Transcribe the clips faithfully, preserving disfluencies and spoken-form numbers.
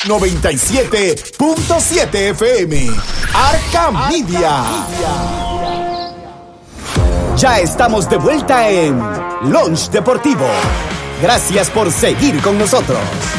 noventa y siete punto siete F M. Arca Media. Ya estamos de vuelta en Lunch Deportivo. Gracias por seguir con nosotros.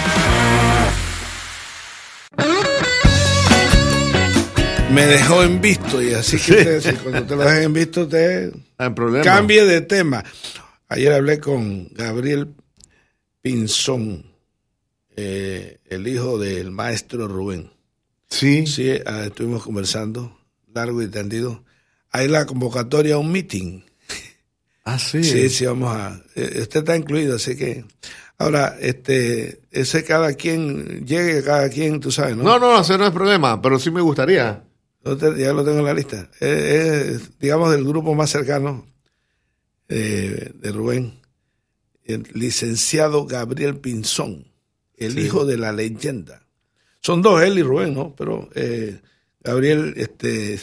Me dejó en visto y así que sí. te, cuando te lo dejen en visto te cambie de tema. Ayer hablé con Gabriel Pinzón, eh, el hijo del maestro Rubén. Sí. Sí, ah, estuvimos conversando largo y tendido. Hay la convocatoria a un meeting. Ah, sí. Sí, sí, vamos a... Eh, usted está incluido, así que... Ahora, este, ese cada quien, llegue cada quien, tú sabes, ¿no? No, no, ese no es problema, pero sí me gustaría. Ya lo tengo en la lista. Es, es digamos, del grupo más cercano eh, de Rubén, el licenciado Gabriel Pinzón, el sí. hijo de la leyenda. Son dos, él y Rubén, ¿no? Pero eh, Gabriel, este,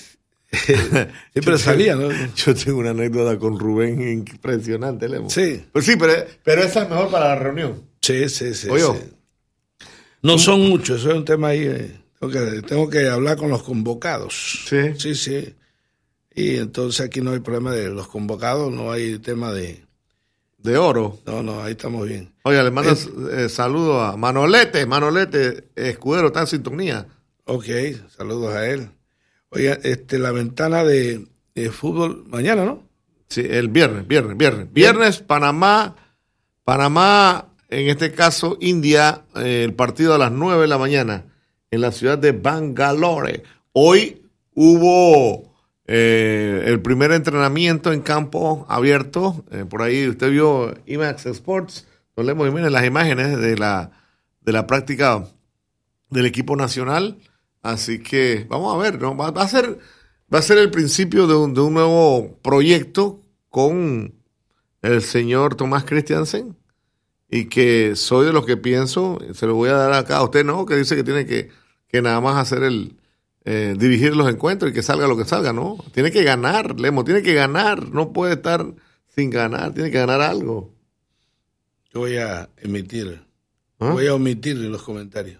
siempre salía, ¿no? Yo tengo una anécdota con Rubén impresionante, Lemo. Sí. Pues sí, pero, pero esa es mejor para la reunión. Sí, sí, sí. Oye. Sí. No son muchos, eso es un tema ahí... Eh, Tengo que, tengo que hablar con los convocados. Sí. Sí, sí. Y entonces aquí no hay problema de los convocados, no hay tema de... De oro. No, no, ahí estamos bien. Oye, le mando eh, saludos a Manolete. Manolete, escudero, está en sintonía. Ok, saludos a él. Oye, este, la ventana de, de fútbol mañana, ¿no? Sí, el viernes, viernes, viernes. Viernes, Panamá, Panamá, en este caso, India, eh, el partido a las nueve de la mañana. En la ciudad de Bangalore. Hoy hubo eh, el primer entrenamiento en campo abierto. Eh, por ahí usted vio IMAX Sports. Nos leemos miren, las imágenes de la, de la práctica del equipo nacional. Así que vamos a ver, ¿no? Va, va a ser, va a ser el principio de un, de un nuevo proyecto con el señor Tomás Christiansen. Y que soy de los que pienso, se lo voy a dar acá a usted, ¿no? Que dice que tiene que, que nada más hacer el, eh, dirigir los encuentros y que salga lo que salga, ¿no? Tiene que ganar, Lemo, tiene que ganar, no puede estar sin ganar, tiene que ganar algo. Yo voy a emitir, ¿Ah? voy a omitir los comentarios.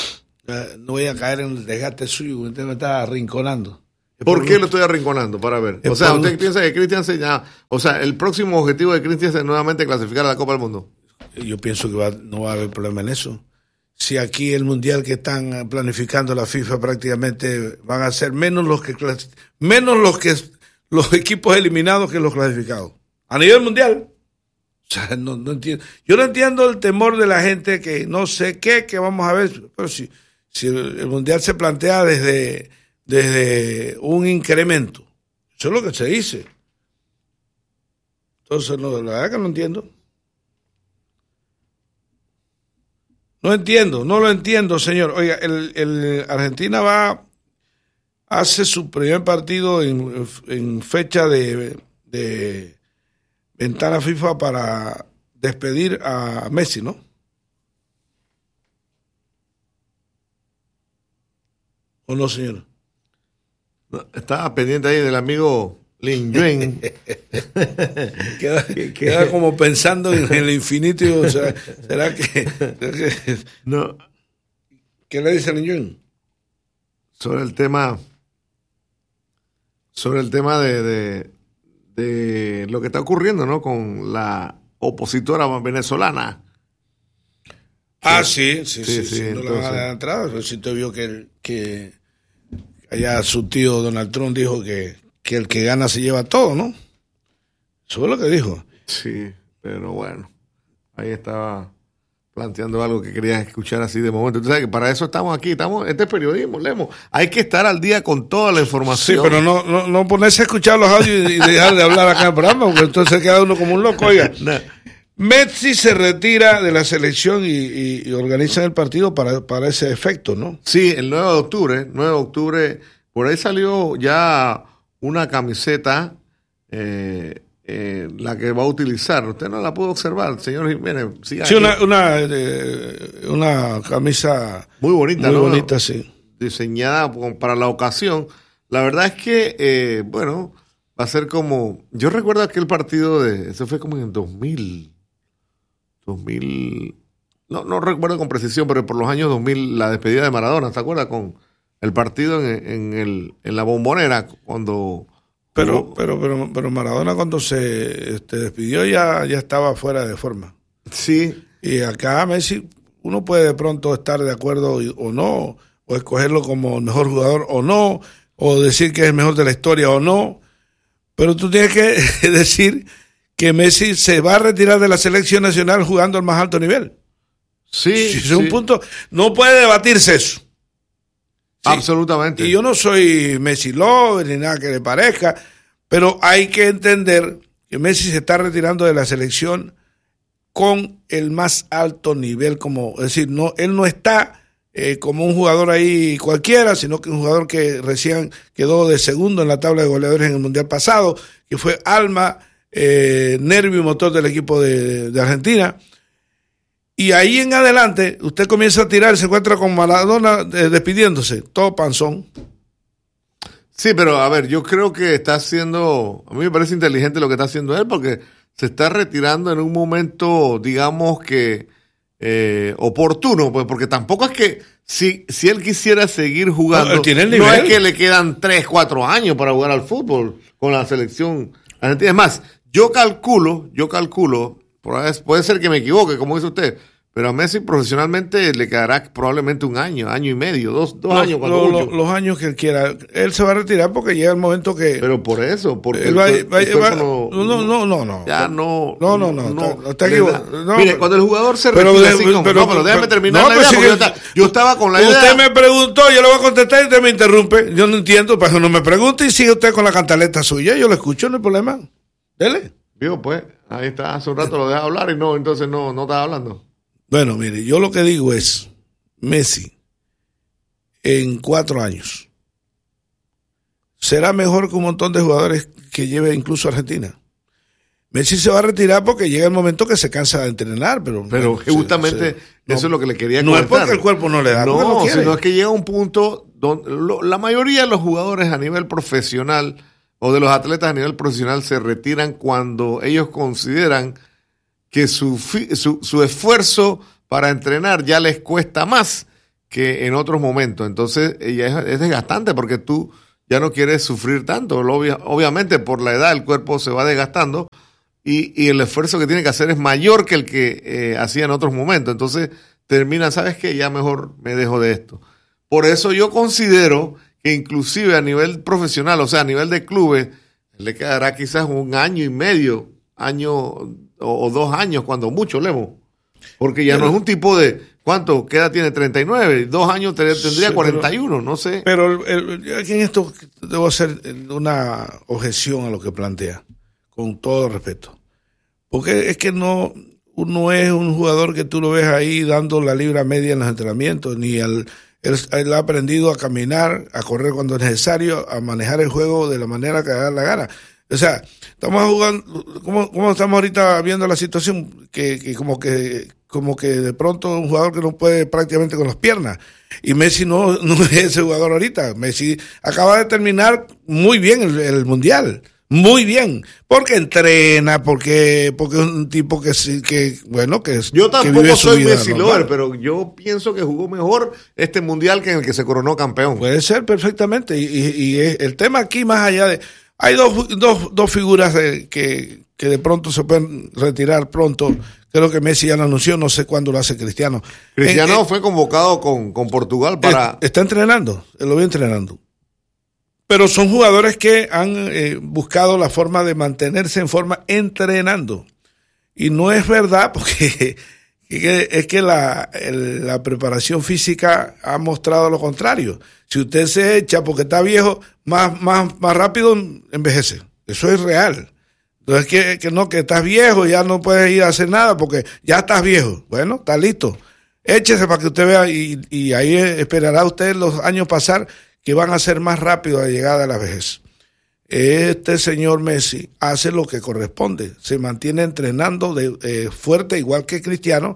No voy a caer en el desgaste suyo, usted me está arrinconando. ¿Por qué lo estoy arrinconando? Para ver. O sea, ¿usted piensa que Christiansen ya, o sea, el próximo objetivo de Christiansen es nuevamente clasificar a la Copa del Mundo? Yo pienso que va, no va a haber problema en eso. Si aquí el mundial que están planificando la FIFA prácticamente van a ser menos los que menos los que los equipos eliminados que los clasificados a nivel mundial. O sea, no, no entiendo. Yo no entiendo el temor de la gente que no sé qué que vamos a ver, pero si si el, el mundial se plantea desde desde un incremento, eso es lo que se dice. Entonces, no, la verdad que no entiendo. No entiendo, no lo entiendo, señor. Oiga, el, el Argentina va, hace su primer partido en, en fecha de, de ventana FIFA para despedir a Messi, ¿no? ¿O no, señor? Estaba pendiente ahí del amigo Lin Yuen. queda, queda como pensando en el infinito. Y, o sea, ¿será que, será que no? ¿Qué le dice Lin Yuen? Sobre el tema, sobre el tema de, de, de lo que está ocurriendo, ¿no? Con la opositora venezolana. Ah, sí, sí, sí, sí, sí, sí no entonces... le van a dar la entrada. Pero si te vio que, que allá su tío Donald Trump dijo que que el que gana se lleva todo, ¿no? Eso es lo que dijo. Sí, pero bueno, ahí estaba planteando algo que querían escuchar así de momento. Tú sabes que para eso estamos aquí, estamos, este es periodismo, Lemo. Hay que estar al día con toda la información. Sí, pero no, no, no ponerse a escuchar los audios y dejar de hablar acá en el programa, porque entonces queda uno como un loco. Oiga, no. Messi se retira de la selección y, y, y organizan el partido para, para ese efecto, ¿no? Sí, el nueve de octubre, nueve de octubre, por ahí salió ya una camiseta, eh, eh, la que va a utilizar. Usted no la pudo observar, señor Jiménez. Sí, sí una, una, eh, una camisa muy bonita, muy ¿no? bonita, sí. Diseñada para la ocasión. La verdad es que, eh, bueno, va a ser como... Yo recuerdo aquel partido de... Eso fue como en dos mil. dos mil no, no recuerdo con precisión, pero por los años dos mil, la despedida de Maradona, ¿te acuerdas? Con el partido en, en, el, en la Bombonera, cuando... Pero, hubo... pero, pero, pero Maradona cuando se este, despidió ya, ya estaba fuera de forma. Sí. Y acá Messi, uno puede de pronto estar de acuerdo o no, o escogerlo como el mejor jugador o no, o decir que es el mejor de la historia o no, pero tú tienes que decir que Messi se va a retirar de la selección nacional jugando al más alto nivel. Sí. Si es sí. un punto, no puede debatirse eso. Sí. Absolutamente. Y yo no soy Messi lover ni nada que le parezca, pero hay que entender que Messi se está retirando de la selección con el más alto nivel, como, es decir, no, él no está eh, como un jugador ahí cualquiera, sino que un jugador que recién quedó de segundo en la tabla de goleadores en el Mundial pasado, que fue alma, eh, nervio y motor del equipo de, de Argentina. Y ahí en adelante, usted comienza a tirar, se encuentra con Maradona eh, despidiéndose, todo panzón. Sí, pero a ver, yo creo que está haciendo, a mí me parece inteligente lo que está haciendo él, porque se está retirando en un momento, digamos que eh, oportuno, pues, porque tampoco es que si, si él quisiera seguir jugando, no, tiene el no nivel. Es que le quedan tres, cuatro años para jugar al fútbol con la selección argentina. Es más, yo calculo, yo calculo, puede ser que me equivoque, como dice usted, pero a Messi profesionalmente le quedará probablemente un año, año y medio, dos, dos los, años. Cuando lo, lo, los años que él quiera. Él se va a retirar porque llega el momento que... Pero por eso, porque él va, el, va, el va, no, no, no, no, no. Ya no... No, no, no. no está, está equivocado. No, mire, cuando el jugador se pero, retira de, así como... pero, no, pero déjame terminar no, la idea, si porque yo, yo, estaba, yo estaba con la usted idea... Usted me preguntó, yo le voy a contestar y usted me interrumpe. Yo no entiendo, para que no me pregunte y sigue usted con la cantaleta suya. Yo lo escucho, no hay problema. Dele. Vio, pues, ahí está. Hace un rato lo deja hablar y no, entonces no, no estaba hablando. Bueno, mire, yo lo que digo es, Messi, en cuatro años, será mejor que un montón de jugadores que lleve incluso Argentina. Messi se va a retirar porque llega el momento que se cansa de entrenar, pero... Pero bueno, justamente se, se, no, eso es lo que le quería no comentar. No es porque el cuerpo no le da, no, no sino es que llega un punto donde lo, la mayoría de los jugadores a nivel profesional o de los atletas a nivel profesional se retiran cuando ellos consideran que su, su, su esfuerzo para entrenar ya les cuesta más que en otros momentos. Entonces, ya es, es desgastante porque tú ya no quieres sufrir tanto. Obvia, obviamente, por la edad el cuerpo se va desgastando y, y el esfuerzo que tiene que hacer es mayor que el que eh, hacía en otros momentos. Entonces, termina, ¿sabes qué? Ya mejor me dejo de esto. Por eso yo considero que inclusive a nivel profesional, o sea, a nivel de clubes, le quedará quizás un año y medio, año o, o dos años, cuando mucho, Lemo. Porque ya pero, no es un tipo de, ¿cuánto? ¿Qué edad tiene? treinta y nueve, dos años tendría sí, cuarenta y uno, pero, no sé. Pero el, el, aquí en esto debo hacer una objeción a lo que plantea, con todo respeto. Porque es que no, no es un jugador que tú lo ves ahí dando la libra media en los entrenamientos, ni al... Él, él ha aprendido a caminar, a correr cuando es necesario, a manejar el juego de la manera que le da la gana. O sea, estamos jugando, ¿cómo, cómo estamos ahorita viendo la situación? Que, que como que como que de pronto un jugador que no puede prácticamente con las piernas. Y Messi no, no es ese jugador ahorita. Messi acaba de terminar muy bien el, el Mundial. Muy bien, porque entrena, porque porque es un tipo que sí, que bueno, que es. Yo tampoco que soy Messi lover, pero yo pienso que jugó mejor este mundial que en el que se coronó campeón. Puede ser perfectamente, y, y, y el tema aquí más allá de, hay dos dos dos figuras de, que que de pronto se pueden retirar pronto. Creo que Messi ya lo anunció, no sé cuándo lo hace Cristiano. Cristiano eh, fue convocado con con Portugal para. Está entrenando, lo vi entrenando. Pero son jugadores que han eh, buscado la forma de mantenerse en forma entrenando. Y no es verdad porque es que la, el, la preparación física ha mostrado lo contrario. Si usted se echa porque está viejo, más, más, más rápido envejece. Eso es real. Entonces, que, que no, que estás viejo, ya no puedes ir a hacer nada porque ya estás viejo. Bueno, está listo. Échese para que usted vea y, y ahí esperará usted los años pasar que van a ser más rápido la llegada de la vejez. Este señor Messi hace lo que corresponde, se mantiene entrenando de, eh, fuerte igual que Cristiano,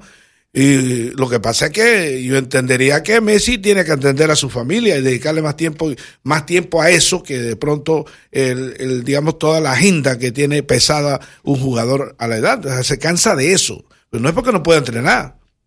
y lo que pasa es que yo entendería que Messi tiene que atender a su familia y dedicarle más tiempo, más tiempo a eso que de pronto el, el digamos toda la agenda que tiene pesada un jugador a la edad. O sea, se cansa de eso, pero no es porque no pueda entrenar.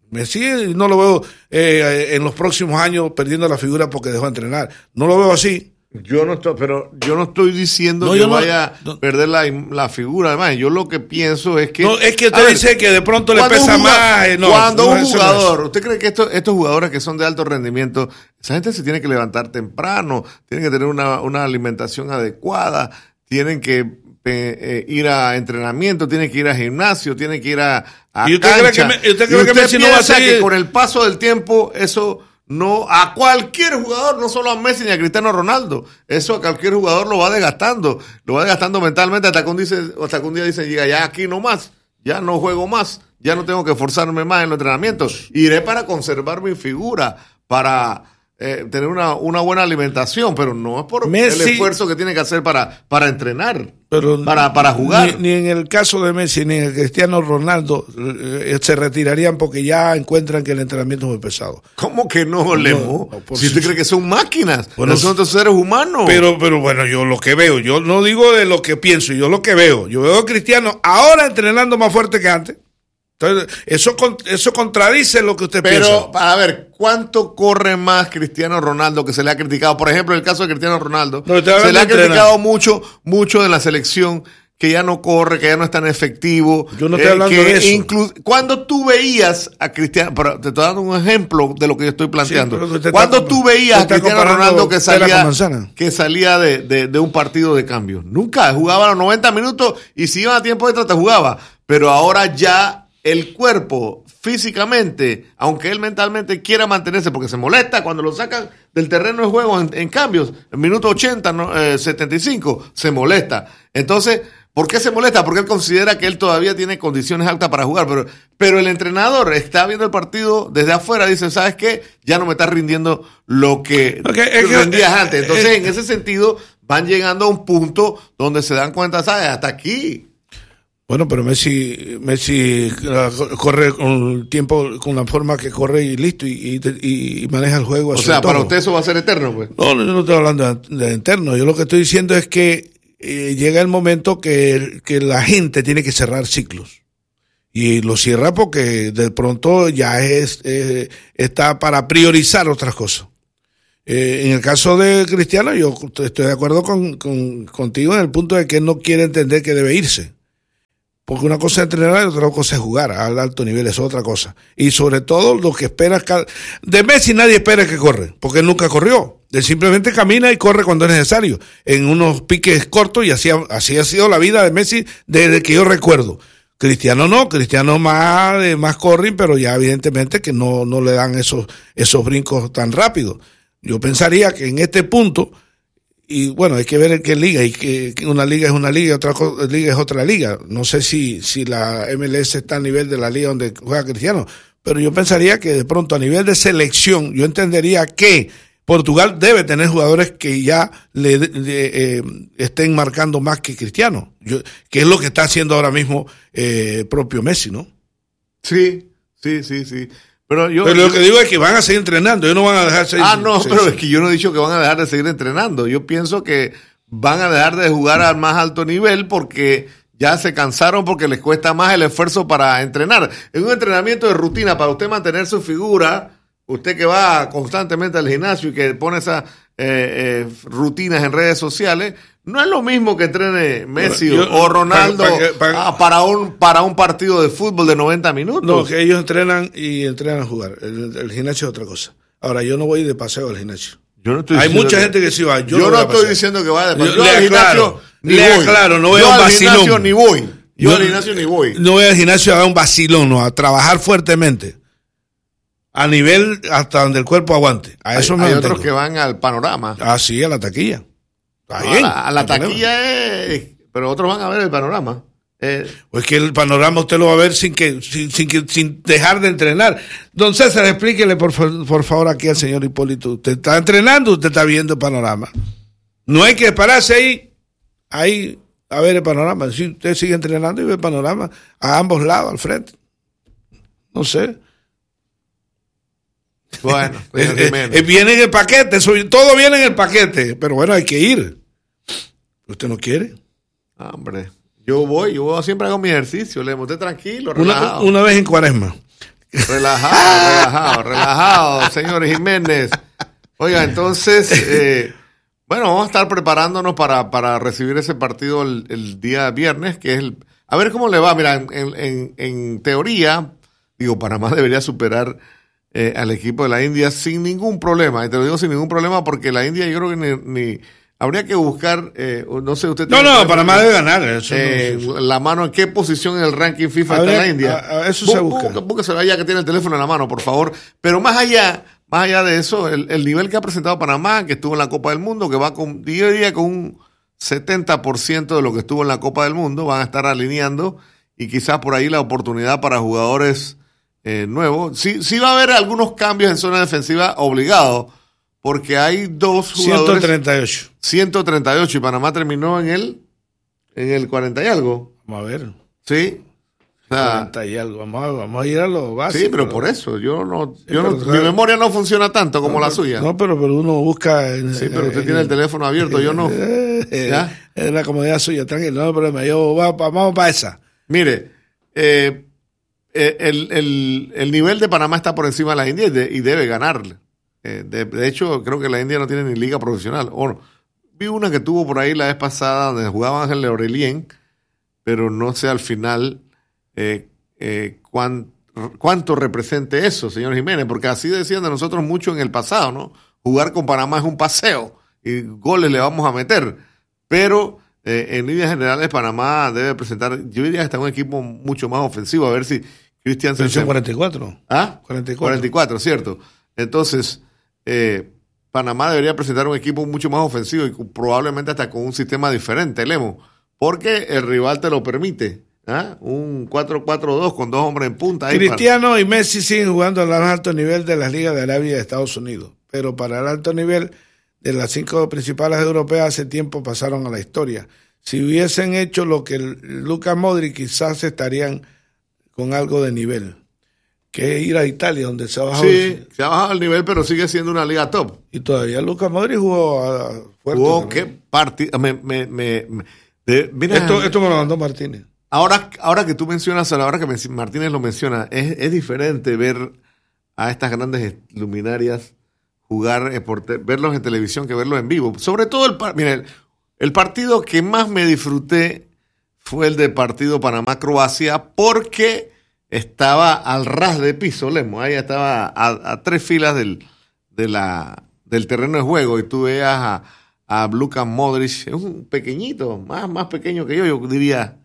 Messi no lo veo eh, en los próximos años perdiendo la figura porque dejó de entrenar. No lo veo así. Yo no estoy, pero yo no estoy diciendo no, que no, vaya a no. perder la, la figura. Además, yo lo que pienso es que... No, es que usted ver, dice que de pronto le pesa más. Eh, no, cuando no, un eso jugador, no es. ¿usted cree que esto, estos jugadores que son de alto rendimiento, esa gente se tiene que levantar temprano, tienen que tener una, una alimentación adecuada, tienen que eh, eh, ir a entrenamiento, tienen que ir a gimnasio, tienen que ir a, a ¿Y usted cancha? cree que, me, usted ¿Y cree usted que Messi no va a seguir? que con el paso del tiempo eso... No, a cualquier jugador, no solo a Messi ni a Cristiano Ronaldo, eso a cualquier jugador lo va desgastando, lo va desgastando mentalmente hasta que un, dice, hasta que un día dice, llega ya aquí no más, ya no juego más, ya no tengo que esforzarme más en los entrenamientos, iré para conservar mi figura, para eh, tener una, una buena alimentación, pero no es por Messi, el esfuerzo que tiene que hacer para, para entrenar, pero para, para jugar. Ni, ni en el caso de Messi ni en el Cristiano Ronaldo eh, se retirarían porque ya encuentran que el entrenamiento es muy pesado. ¿Cómo que no, Lemo? No, no, si usted si... cree que son máquinas, bueno, no son otros seres humanos. Pero, pero bueno, yo lo que veo, yo no digo de lo que pienso, yo lo que veo. Yo veo a Cristiano ahora entrenando más fuerte que antes. Entonces, eso, eso contradice lo que usted pero, piensa. Pero, a ver, ¿cuánto corre más Cristiano Ronaldo que se le ha criticado? Por ejemplo, en el caso de Cristiano Ronaldo, no, se le ha criticado mucho, mucho de la selección, que ya no corre, que ya no es tan efectivo. Yo no estoy eh, hablando que de eso. Inclu- cuando tú veías a Cristiano, pero te estoy dando un ejemplo de lo que yo estoy planteando. Sí, cuando tú veías a Cristiano Ronaldo que salía, que salía de, de, de un partido de cambio, nunca jugaba los noventa minutos y si iba a tiempo extra te jugaba, pero ahora ya el cuerpo físicamente, aunque él mentalmente quiera mantenerse, porque se molesta cuando lo sacan del terreno de juego en, en cambios, en minuto ochenta, no, eh, setenta y cinco, se molesta. Entonces, ¿por qué se molesta? Porque él considera que él todavía tiene condiciones altas para jugar, pero, pero el entrenador está viendo el partido desde afuera, dice, ¿sabes qué? Ya no me está rindiendo lo que okay, rendías eh, antes. Entonces, eh, en ese sentido, van llegando a un punto donde se dan cuenta, ¿sabes? Hasta aquí. Bueno, pero Messi Messi corre con el tiempo, con la forma que corre y listo, y, y, y maneja el juego. O sea, todo. Para usted eso va a ser eterno, pues. No, yo no estoy hablando de, de eterno. Yo lo que estoy diciendo es que eh, llega el momento que, que la gente tiene que cerrar ciclos. Y lo cierra porque de pronto ya es eh, está para priorizar otras cosas. Eh, en el caso de Cristiano, yo estoy de acuerdo con, con, contigo en el punto de que él no quiere entender que debe irse. Porque una cosa es entrenar y otra cosa es jugar al alto nivel, es otra cosa. Y sobre todo lo que espera, de Messi nadie espera que corre, porque él nunca corrió. Él simplemente camina y corre cuando es necesario, en unos piques cortos, y así, así ha sido la vida de Messi desde que yo recuerdo. Cristiano no, Cristiano más, más corre, pero ya evidentemente que no, no le dan esos, esos brincos tan rápidos. Yo pensaría que en este punto, y bueno, hay que ver en qué liga, y que, que una liga es una liga y otra liga es otra liga. No sé si, si la M L S está a nivel de la liga donde juega Cristiano, pero yo pensaría que de pronto a nivel de selección, yo entendería que Portugal debe tener jugadores que ya le, le eh, estén marcando más que Cristiano, yo, que es lo que está haciendo ahora mismo eh, propio Messi, ¿no? Sí, sí, sí, sí. Pero, yo, pero yo, lo que digo es que van a seguir entrenando, ellos no van a dejar de seguir. Ah, no, sí, pero sí. es que yo no he dicho que van a dejar de seguir entrenando. Yo pienso que van a dejar de jugar al más alto nivel porque ya se cansaron, porque les cuesta más el esfuerzo para entrenar. En un entrenamiento de rutina, para usted mantener su figura, usted que va constantemente al gimnasio y que pone esas eh, eh, rutinas en redes sociales, no es lo mismo que entrene Messi yo, o Ronaldo para, para, para, ah, para, un, para un partido de fútbol de noventa minutos. No, que ellos entrenan y entrenan a jugar. El, el gimnasio es otra cosa. Ahora, yo no voy de paseo al gimnasio. Yo no estoy Hay mucha que, gente que sí va. Yo, yo no, no estoy diciendo que vaya de paseo. Yo, yo al gimnasio ni le voy. Claro, no voy yo a un al vacilón. Gimnasio ni voy. Yo, yo al gimnasio ni voy. No voy al gimnasio a dar un vacilón, no, a trabajar fuertemente. A nivel hasta donde el cuerpo aguante. A eso hay, me hay mantengo. otros que van al panorama. Ah, sí, a la taquilla. Está no, bien. A la, a la taquilla es... Pero otros van a ver el panorama. Eh, pues que el panorama usted lo va a ver sin que sin, sin, que, sin dejar de entrenar. Don César, explíquele por, por favor aquí al señor Hipólito. Usted está entrenando, usted está viendo el panorama. No hay que pararse ahí, ahí a ver el panorama. Si usted sigue entrenando y ve el panorama a ambos lados, al frente. No sé. Bueno, pues eh, eh, viene en el paquete, eso, todo viene en el paquete, pero bueno, hay que ir. ¿Usted no quiere? Ah, hombre, yo voy, yo siempre hago mi ejercicio, le monté tranquilo, relajado. Una, una vez en Cuaresma, Relajado, relajado, relajado, señor Jiménez. Oiga, entonces, eh, bueno, vamos a estar preparándonos para, para recibir ese partido el, el día viernes, que es el... A ver cómo le va. Mira, en, en, en teoría, digo, Panamá debería superar eh, al equipo de la India sin ningún problema. Y te lo digo sin ningún problema porque la India yo creo que ni... ni habría que buscar, eh, no sé, usted... No, no, Panamá debe ganar. Eso eh, no, la mano, ¿en qué posición en el ranking FIFA a está ver, la India? A, a eso se busca. Búsquese allá que tiene el teléfono en la mano, por favor. Pero más allá, más allá de eso, el, el nivel que ha presentado Panamá, que estuvo en la Copa del Mundo, que va con, yo diría con un setenta por ciento de lo que estuvo en la Copa del Mundo, van a estar alineando y quizás por ahí la oportunidad para jugadores eh, nuevos. Sí, sí va a haber algunos cambios en zona defensiva obligados, porque hay dos jugadores. ciento treinta y ocho. ciento treinta y ocho y Panamá terminó en el en el cuarenta y algo. Vamos a ver. Sí. O sea, cuarenta y algo. Vamos a, vamos a ir a lo básico. sí, pero por eso yo no, Sí, yo no pero, mi memoria no funciona tanto como no, la pero, suya. No, pero, pero uno busca. En, sí, pero usted en, tiene el teléfono abierto, yo no. Eh, ¿Ya? Es la comodidad suya, tranquilo, no hay problema. Yo va, va, vamos para esa. Mire, eh, eh, el, el, el nivel de Panamá está por encima de la India y, de, y debe ganarle. Eh, de, de hecho, creo que la India no tiene ni liga profesional. O no. Vi una que tuvo por ahí la vez pasada donde jugaba Ángel Aurelien, pero no sé al final eh, eh, cuán, cuánto represente eso, señor Jiménez, porque así decían de nosotros mucho en el pasado, ¿no? Jugar con Panamá es un paseo y goles le vamos a meter, pero eh, en líneas generales Panamá debe presentar, yo diría que está un equipo mucho más ofensivo, a ver si Cristian... Son cuarenta y cuatro. ¿Ah? cuarenta y cuatro. cuarenta y cuatro, cierto. Entonces, eh, Panamá debería presentar un equipo mucho más ofensivo y probablemente hasta con un sistema diferente, Lemo, porque el rival te lo permite. ¿Ah? Un cuatro cuatro dos con dos hombres en punta. Ahí Cristiano para... y Messi siguen jugando al más alto nivel de las ligas de Arabia y de Estados Unidos, pero para el alto nivel de las cinco principales europeas hace tiempo pasaron a la historia. Si hubiesen hecho lo que Luka Modric, quizás estarían con algo de nivel, que es ir a Italia, donde se ha bajado. Sí, el... se ha bajado el nivel, pero sigue siendo una liga top. Y todavía Luka Modric jugó a fuerte. Jugó qué partido. Me, me, me, me de, mira, esto, esto me lo mandó Martínez. Ahora, ahora que tú mencionas, a la hora que Martínez lo menciona, es, es diferente ver a estas grandes luminarias jugar, eh, por te, verlos en televisión que verlos en vivo. Sobre todo, el, mira, el, el partido que más me disfruté fue el de partido Panamá-Croacia, porque estaba al ras de piso, Lemo. Ahí estaba a, a tres filas del, de la, del terreno de juego y tú veas a, a Luka Modric, es un pequeñito, más, más pequeño que yo, yo diría,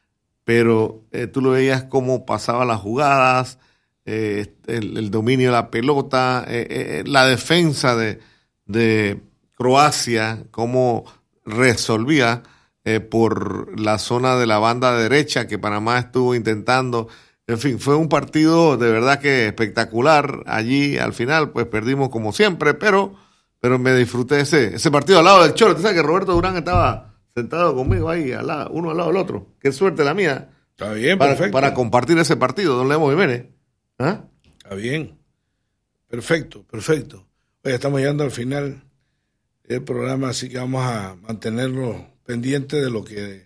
pero eh, tú lo veías cómo pasaba las jugadas, eh, el, el dominio de la pelota, eh, eh, la defensa de, de Croacia, cómo resolvía eh, por la zona de la banda derecha que Panamá estuvo intentando. En fin, fue un partido de verdad que espectacular. Allí al final pues perdimos como siempre, pero, pero me disfruté ese, ese partido al lado del Cholo. ¿Tú sabes que Roberto Durán estaba sentado conmigo ahí, al lado, uno al lado del otro? Qué suerte la mía. Está bien, para, perfecto. Para compartir ese partido, don Lemo Jiménez. ¿Ah? Está bien. Perfecto, perfecto. Oye, estamos llegando al final del programa, así que vamos a mantenernos pendientes de lo que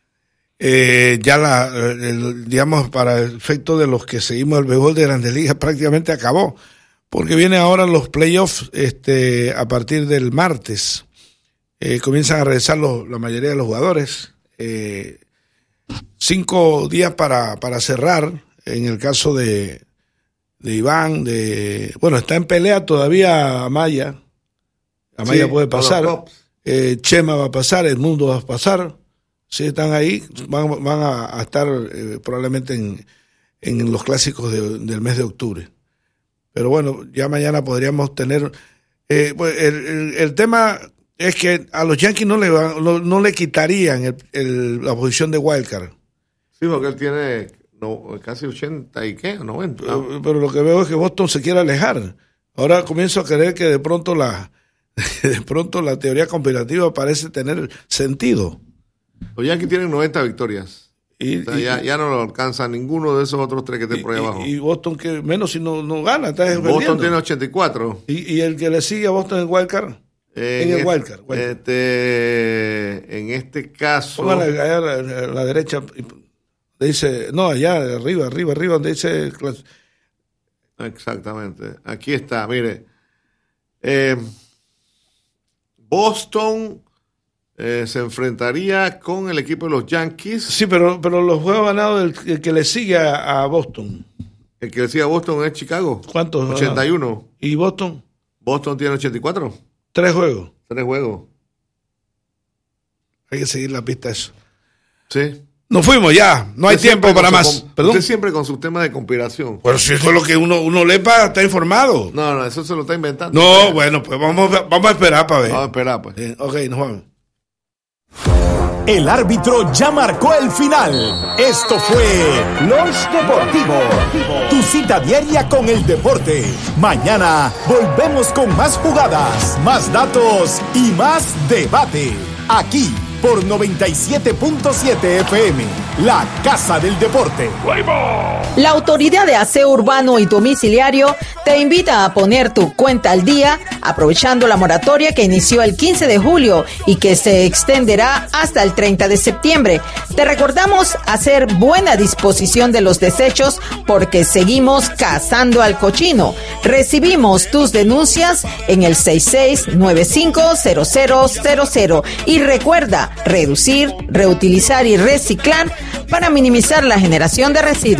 eh, ya la, el, digamos, para el efecto de los que seguimos el béisbol de Grandes Ligas prácticamente acabó, porque vienen ahora los playoffs este, a partir del martes. Eh, comienzan a regresar los, la mayoría de los jugadores. Eh, cinco días para, para cerrar, en el caso de, de Iván, de bueno, está en pelea todavía Amaya. Amaya sí, puede pasar. Eh, Chema va a pasar, Edmundo va a pasar. Si están ahí, van, van a, a estar eh, probablemente en, en los clásicos de, del mes de octubre. Pero bueno, ya mañana podríamos tener... Eh, pues el, el, el tema es que a los Yankees no le, van, no, no le quitarían el, el, la posición de wildcard. Sí, porque él tiene no, casi ochenta y qué, noventa. Pero, pero lo que veo es que Boston se quiere alejar. Ahora comienzo a creer que de pronto la de pronto la teoría conspirativa parece tener sentido. Los Yankees tienen noventa victorias. Y, o sea, y, ya, ya no lo alcanza ninguno de esos otros tres que estén por ahí abajo. Y Boston, que menos si no, no gana, está Boston perdiendo. tiene ochenta y cuatro. ¿Y, y el que le sigue a Boston en wildcard? Eh, en en el wildcard. Este, este, en este caso... Póngale allá a la, a la derecha, dice, no, allá arriba, arriba, arriba, donde dice Exactamente. Aquí está, mire. Eh, Boston eh, se enfrentaría con el equipo de los Yankees. Sí, pero, pero los juegos ganados del el que le sigue a, a Boston. El que le sigue a Boston es Chicago. ¿Cuántos? ochenta y uno. ¿Y Boston? Boston tiene ochenta y cuatro. Tres juegos. Tres juegos. Hay que seguir la pista eso. Sí. Nos fuimos ya, no hay tiempo para más. Con, ¿Perdón? Usted siempre con sus temas de conspiración. Pero si eso es lo que uno, uno lee para estar informado. No, no, eso se lo está inventando. No, ¿sabes? Bueno, pues vamos, vamos a esperar para ver. Vamos a esperar, pues. Eh, ok, nos vamos. El árbitro ya marcó el final. Esto fue Lunch Deportivo, tu cita diaria con el deporte. Mañana volvemos con más jugadas, más datos y más debate. Aquí por noventa y siete punto siete F M, la Casa del Deporte. La Autoridad de Aseo Urbano y Domiciliario te invita a poner tu cuenta al día, aprovechando la moratoria que inició el quince de julio y que se extenderá hasta el treinta de septiembre. Te recordamos hacer buena disposición de los desechos porque seguimos cazando al cochino. Recibimos tus denuncias en el seis seis nueve cinco cero cero cero cero y recuerda reducir, reutilizar y reciclar para minimizar la generación de residuos.